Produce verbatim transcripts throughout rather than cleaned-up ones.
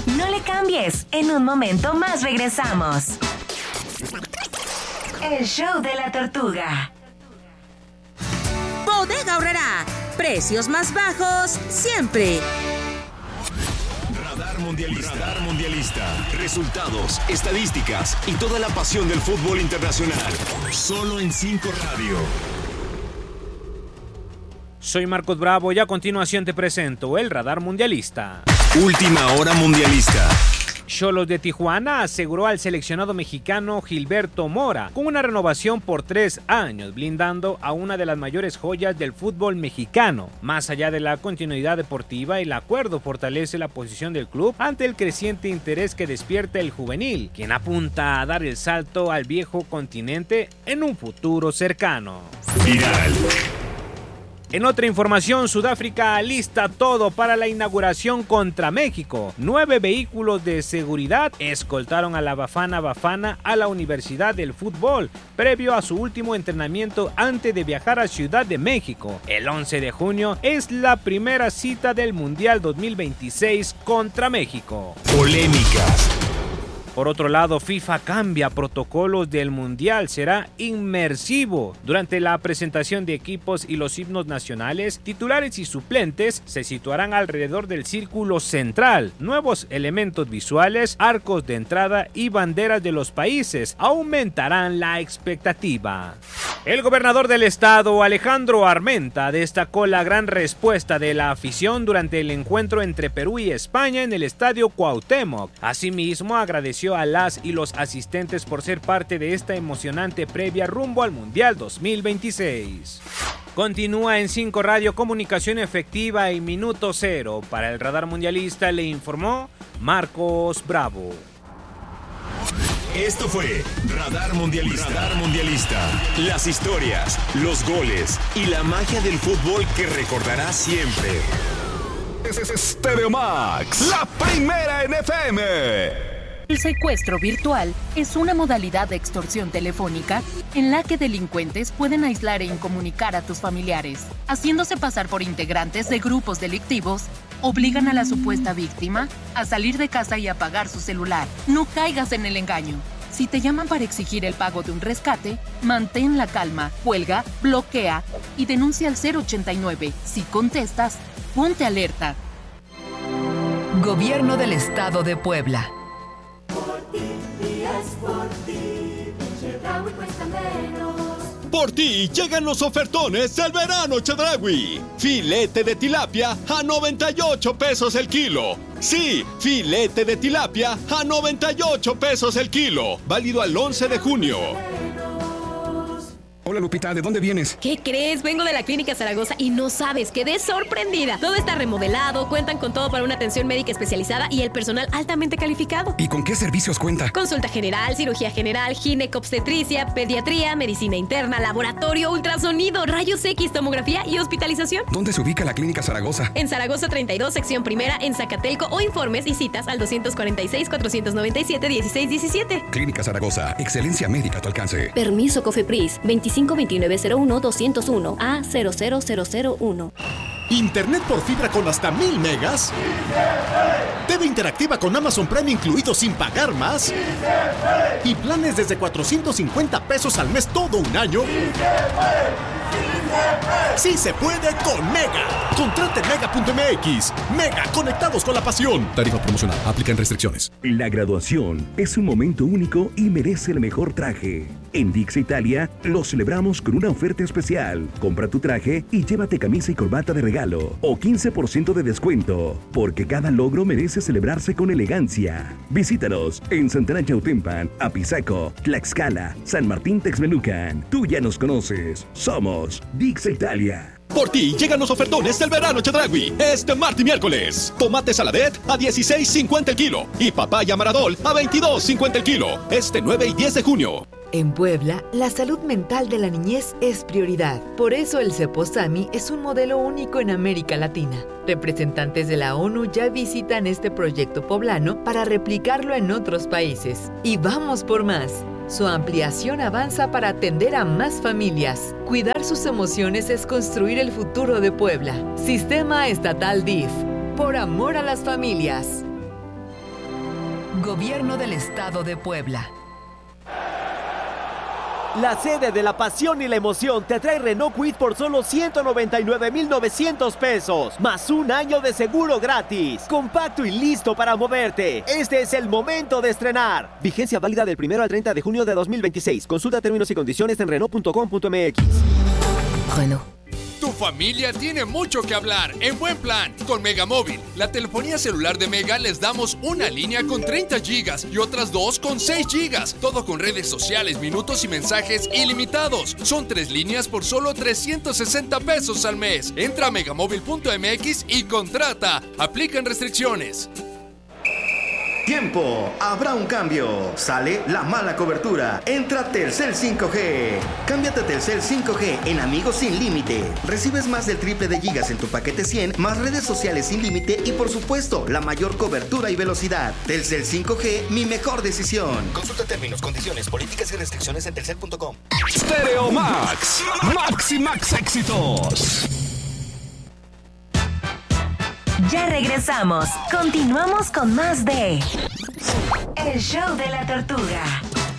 No le cambies, en un momento más regresamos. El show de la tortuga. Bodega Aurrerá, precios más bajos siempre. Radar Mundialista. Radar Mundialista. Resultados, estadísticas y toda la pasión del fútbol internacional. Solo en cinco Radio. Soy Marcos Bravo y a continuación te presento el Radar Mundialista. Última hora mundialista. Xolos de Tijuana aseguró al seleccionado mexicano Gilberto Mora con una renovación por tres años, blindando a una de las mayores joyas del fútbol mexicano. Más allá de la continuidad deportiva, el acuerdo fortalece la posición del club ante el creciente interés que despierta el juvenil, quien apunta a dar el salto al viejo continente en un futuro cercano. Viral. En otra información, Sudáfrica alista todo para la inauguración contra México. Nueve vehículos de seguridad escoltaron a la Bafana Bafana a la Universidad del Fútbol, previo a su último entrenamiento antes de viajar a Ciudad de México. El once de junio es la primera cita del Mundial dos mil veintiséis contra México. Polémicas. Por otro lado, FIFA cambia protocolos del Mundial, será inmersivo. Durante la presentación de equipos y los himnos nacionales, titulares y suplentes se situarán alrededor del círculo central. Nuevos elementos visuales, arcos de entrada y banderas de los países aumentarán la expectativa. El gobernador del estado, Alejandro Armenta, destacó la gran respuesta de la afición durante el encuentro entre Perú y España en el Estadio Cuauhtémoc. Asimismo, agradeció a las y los asistentes por ser parte de esta emocionante previa rumbo al Mundial dos mil veintiséis. Continúa en cinco Radio Comunicación Efectiva y Minuto Cero. Para el Radar Mundialista le informó Marcos Bravo. Esto fue Radar Mundialista. Radar Mundialista. Las historias, los goles y la magia del fútbol que recordarás siempre. Stereo Max, la primera en F M. El secuestro virtual es una modalidad de extorsión telefónica en la que delincuentes pueden aislar e incomunicar a tus familiares. Haciéndose pasar por integrantes de grupos delictivos, obligan a la supuesta víctima a salir de casa y apagar su celular. No caigas en el engaño. Si te llaman para exigir el pago de un rescate, mantén la calma, cuelga, bloquea y denuncia al cero ochenta y nueve. Si contestas, ponte alerta. Gobierno del Estado de Puebla. Por ti llegan los ofertones del verano Chedraui. Filete de tilapia a noventa y ocho pesos el kilo. Sí, filete de tilapia a noventa y ocho pesos el kilo. Válido al once de junio. Hola Lupita, ¿de dónde vienes? ¿Qué crees? Vengo de la Clínica Zaragoza y no sabes, quedé sorprendida. Todo está remodelado, cuentan con todo para una atención médica especializada y el personal altamente calificado. ¿Y con qué servicios cuenta? Consulta general, cirugía general, ginecobstetricia, pediatría, medicina interna, laboratorio, ultrasonido, rayos X, tomografía y hospitalización. ¿Dónde se ubica la Clínica Zaragoza? En Zaragoza treinta y dos, sección primera, en Zacatelco, o informes y citas al doscientos cuarenta y seis, cuatrocientos noventa y siete, dieciséis diecisiete. Clínica Zaragoza, excelencia médica a tu alcance. Permiso COFEPRIS veinticinco veintinueve cero uno doscientos uno A cero cero cero cero uno. ¿Internet por fibra con hasta mil megas? ¿T V interactiva con Amazon Prime incluido sin pagar más? ¿Y planes desde cuatrocientos cincuenta pesos al mes todo un año? ¡Sí se puede con Mega! Contrate mega punto m x. Mega, conectados con la pasión. Tarifa promocional, aplican restricciones. La graduación es un momento único y merece el mejor traje. En Dix Italia lo celebramos con una oferta especial. Compra tu traje y llévate camisa y corbata de regalo o quince por ciento de descuento, porque cada logro merece celebrarse con elegancia. Visítanos en Santana Chautempan, Apizaco, Tlaxcala, San Martín Texmelucan. Tú ya nos conoces. Somos Dix Italia. Por ti llegan los ofertones del verano Chedraui. Este martes y miércoles. Tomate saladet a dieciséis cincuenta el kilo y papaya maradol a veintidós cincuenta el kilo. Este nueve y diez de junio. En Puebla, la salud mental de la niñez es prioridad. Por eso el Ceposami es un modelo único en América Latina. Representantes de la ONU ya visitan este proyecto poblano para replicarlo en otros países. Y vamos por más. Su ampliación avanza para atender a más familias. Cuidar sus emociones es construir el futuro de Puebla. Sistema Estatal D I F. Por amor a las familias. Gobierno del Estado de Puebla. La sede de la pasión y la emoción te trae Renault Kwid por solo ciento noventa y nueve mil novecientos pesos, más un año de seguro gratis. Compacto y listo para moverte. Este es el momento de estrenar. Vigencia válida del primero al treinta de junio de dos mil veintiséis. Consulta términos y condiciones en renault punto com punto m x. Renault. Tu familia tiene mucho que hablar en buen plan con Megamóvil. La telefonía celular de Mega les damos una línea con treinta gigas y otras dos con seis gigas. Todo con redes sociales, minutos y mensajes ilimitados. Son tres líneas por solo trescientos sesenta pesos al mes. Entra a megamóvil punto m x y contrata. Aplican restricciones. Tiempo, habrá un cambio. Sale la mala cobertura. Entra Telcel cinco G. Cámbiate a Telcel cinco G en Amigos sin límite. Recibes más del triple de gigas en tu paquete cien, más redes sociales sin límite y por supuesto, la mayor cobertura y velocidad. Telcel cinco G, mi mejor decisión. Consulta términos, condiciones, políticas y restricciones en telcel punto com. Stereo Max. Max y Max éxitos. Ya regresamos. Continuamos con más de El Show de la Tortuga.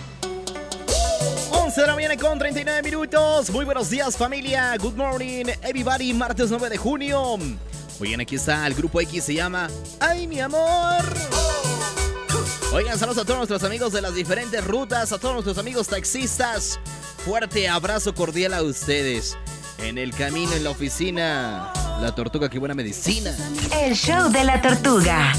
once de la mañana con treinta y nueve minutos. Muy buenos días, familia. Good morning, everybody. Martes nueve de junio. Oigan, aquí está el Grupo X. Se llama Ay, mi amor. Oigan, saludos a todos nuestros amigos de las diferentes rutas, a todos nuestros amigos taxistas. Fuerte abrazo cordial a ustedes. En el camino, en la oficina. La tortuga, qué buena medicina. El Show de la Tortuga.